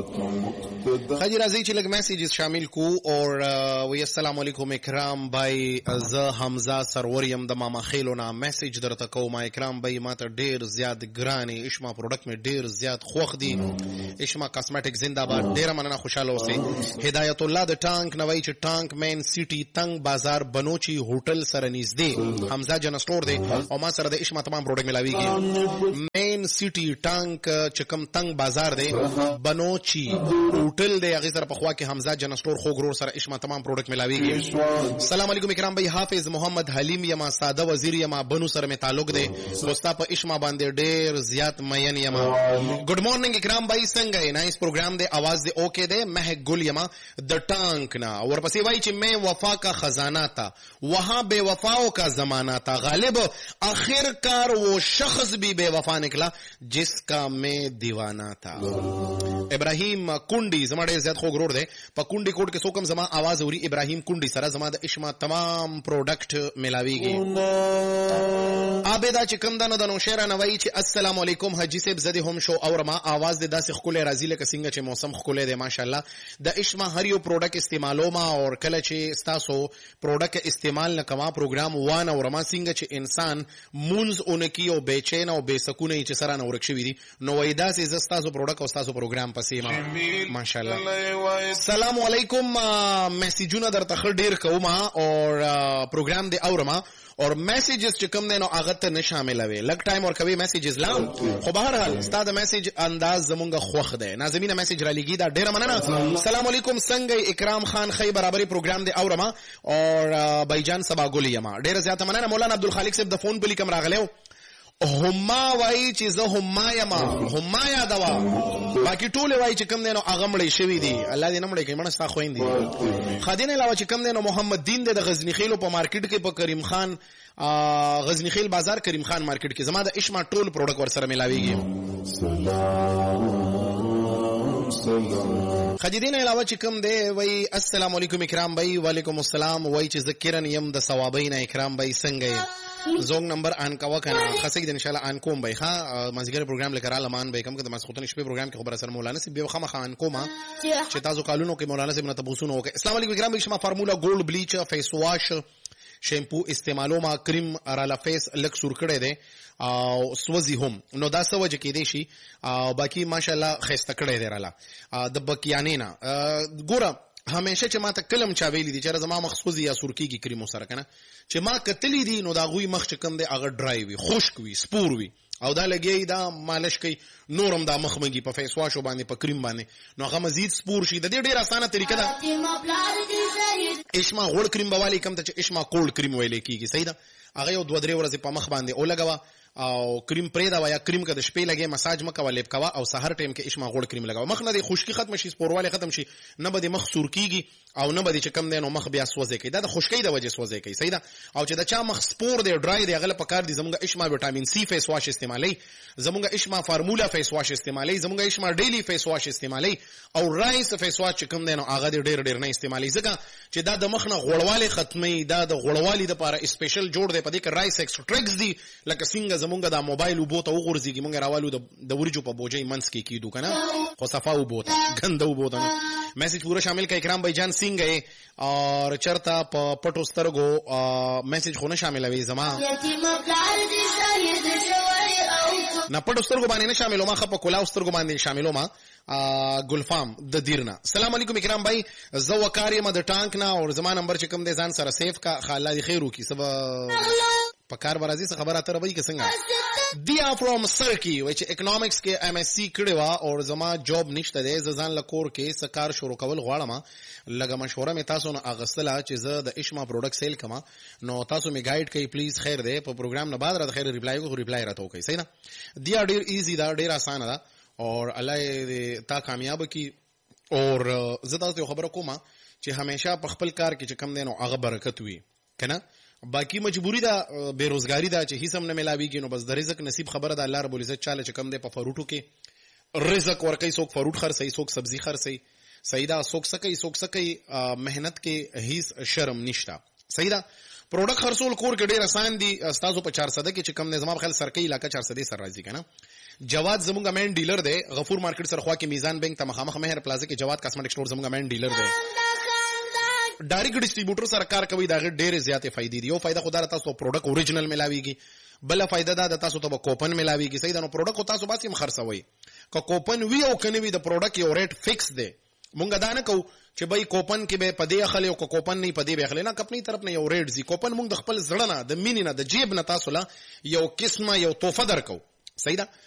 خاجی راځي چې لږ میسیجز شامل کو اور وی السلام علیکم اکرام بای ز حمزه سرور یم د ماما خیلونا میسیج درته کوم اکرام بای ماته ډیر زیات ګرانی اشما پروډکټ می ډیر زیات خوښ دی اشما کاسمیټک زنده‌باد ډیر مننه خوشاله اوسئ هدایت الله د ټانک نوای چې ټانک مین سیټي تنگ بازار بنوچی هوټل سره نږدې حمزه جن سٹور دی او ما سره د اشما تمام پروډکټ ملاویږي مین سیټي ټانک چکم تنگ بازار دی بنوچی هوټل دی هغه سره په خوا کې حمزه جن سٹور خو ګرور سره اشما تمام پروډکټ ملاویږي السلام علیکم اکرام بھائی حافظ محمد حلیم یما ساده وزیر یما بنو سره می تعلق دی دوستا په اشما باندې ډیر زیات مین یما ګډ مارننګ اکرام بھائی څنګه نایس پروګرام دی आवाज دی اوکے دی مهک گل یما د ټانک نا اور پسې وای چې میں وفا کا خزانہ تھا وہاں بے وفاؤں کا زمانہ تھا غالب آخر کار وہ شخص بھی بے وفا نکلا جس کا میں دیوانہ تھا ابراهیم کونډي زما ډېر زیات خو ګرور دی په کونډي کوډ کې څوکم زما आवाज اوري ابراهیم کونډي سره زما د اشما تمام پروډکټ ملاويږي عابدا چې کوم دنو دنو شعر نوای چې السلام علیکم حجی صاحب زده هم شو اور ما आवाज د داسې خکولې راځي لکه څنګه چې موسم خکولې دی ماشاءالله د اشما هر یو پروډکټ استعمالو ما اور کله چې تاسو پروډکټ استعمال نه کما پروګرام وان اور ما څنګه چې انسان مونز اونکی او بیچین او بے سکونه چې سره نو ورک شوی دي نو وېدا سي زستاسو پروډکټ او تاسو پروګرام پسې ما ماشاءالله السلام علیکم میسیجونه درته خړ ډیر کوم اور پروګرام دی اورما اور میسیجز چې کوم دینو هغه ته نه شاملوي لګ ټایم اور کوي میسیجز لا خو بهر حال ستاسو میسیج انداز زمونږ خوخ دی ناظمینه میسیج را لګی دا ډیر مننه السلام علیکم څنګه اکرام خان خی برابرۍ پروګرام دی اورما اور بایجان سبا ګلی یما ډیر زیات مننه مولانا عبدالخالق صاحب د فون په لیکم راغلو هما وای چې زه هما یما هما یادوا باقي ټول وای چې کم دینو اغمړې شوی دی الله دې نمړې کې منستا خويندې خادین علاوه چې کم دینو محمد دین د غزنی خیلو په مارکیټ کې په کریم خان غزنی خیل بازار کریم خان مارکیټ کې زما د اشما ټول پروډکټ ور سره ملاويږي خجدین علاوه چې کوم دی وای السلام علیکم اکرام بھائی وعلیکم السلام وای چې ذکرن یم د ثوابین اکرام بھائی څنګه زونګ نمبر ان کا وکنه خاصه ان شاء الله ان کوم بھائی ها مازیګر پروګرام لکه را لمان بھائی کوم کده مسخوتن شپه پروګرام کې خبر سره مولانا سی به خامخ ان کوما چې تاسو قانونو کې مولانا سی نه تبوسونه وکړه السلام علیکم اکرام بھائی شما فارمولا ګولډ بلیچ فیس واش شیمپو استعمالو ما کریم رالا فیس لک سور کړه دی او سوزي هم نو دا سوجه کې دی شي او باقی ماشاءالله خسته کړه دی رالا د بکیانینا ګوره همیشه چې ما ته کلم چا ویلی دي چې زما مخصوصي یا سرکیږي کریم سره کنه چې ما کتلی دي نو دا غوي مخ چکم دی هغه ډرای وي خشک وي سپور وي او دا لګي دا مالش کوي نورم دا مخمږي په فیس واش باندې په کریم باندې نو هغه مزید سپور شي د دې ډیره اسانه طریقه ده اشما غوړ کریم بوالی کم ته چې اشما کولډ کریم ویلې کیږي صحیح ده هغه یو 2-3 ورځې په مخ باندې او لګوا او کریم پرې دا یا کریم کده شپې لګي مساج مکوا لیپ کوا او سحر ټیم کې اشما غوړ کریم لګاو مخ نه د خشکی ختم شي سپورواله ختم شي نه به د مخ سور کیږي او نه به د چکم دینو مخ بیا سوځي کوي دا د خشکی د وجه سوځي کوي صحیح ده او چې دا چا مخ سپور دی ډرای دی غل پکار دي زموږ اشما وټامین سی فیس واش استعمالي زموږ اشما فارمولا فیس واش استعمالي زموږ اشما ډیلی فیس واش استعمالي او رایس فیس واش چکم دینو هغه ډیر نه استعمالي ځکه چې دا د مخ نه غوړواله ختمي دا د غوړوالي لپاره سپیشل جوړ دی په دې کې رایس ایکستراکټس دي لکه څنګه زموږ د موبایل وبوته وګورځيږي مونږ راوالو د ورجو په بوجي منس کې کیدو کنه خو صفا وبوته غنده وبوته میسج پورا شامل کا اکرام بھائی جان سنگ ہے اور چرتا پټو سترګو میسج خو نه شاملوي زما نه پټو سترګو باندې نه شاملو ما خپ کولا سترګو باندې شاملو ما ګلفام د دیرنا السلام علیکم اکرام بھائی زو وکاری ما د ټانک نه اور زما نمبر چې کوم دې ځان سره سیف کا خاله خیرو کی سبا پکار برازي څه خبره اتر وای کی څنګه دیا فرام سرکی وچ اکونومکس کې ام ایس سی کړي وا اور زما جاب نشته ده ځان لکور کې سکار شروع کول غواړم لګه مشوره می تاسو نه اغسلا چې زه د اشما پروډکټ سیل کما نو تاسو می گایډ کوي پلیز خیر ده په پروګرام نه بعد را خیر ریپلای کو ریپلای راته کوي صحیح نه دیا ډیر ایزی دا ډیر اسانه ده اور الله تا کامیاب کی اور زه تاسو خبره کوم چې همیشه په خپل کار کې چې کم دینو هغه برکت وي کنه باقی مجبوری دا بیروزګاری دا چې هیڅ هم نه ملاویږي نو بس د رزق نصیب خبره ده الله رب العزت چاله چې کم ده په فروټو کې رزق ورکي څوک فروټ خرڅي څوک سبزی خرڅي سیدا څوک سکي مهنت کې هیڅ شرم نشتا سیدا پروډکټ خرڅول کور کې ډیر آسان دي تاسو په 400 کې چې کم نه زما خل سرکې علاقہ 400 سر راځي کنه جواد زمونږ مین ډیلر دی غفور مارکیټ سره خوا کې میزان بینک ته مخامخ مهر پلازا کې جواد کاسمیټک سٹور زمونږ مین ډیلر دی ډایرکټ ډسټریبیوټر سره کار کوي دا ډېرې زیاتې فائدې دي یو فائدہ خدای تاسو پروډکټ اوریجنل ملاويږي بل فائدہ دا تاسو ته کوپن ملاويږي صحیح دا نو پروډکټ تاسو باسي خرڅوي که کوپن وی او کني وی د پروډکټ یو ریټ فکس دی مونږ دا نه کو چې بای کوپن کې به پدې اخلي او کوپن نه پدې به اخلي نه خپل طرف نه یو ریټ زی کوپن مونږ د خپل زړه نه د مینې نه د جیب نه تاسو لا یو قسمه یو تحفه درکو صحیح ده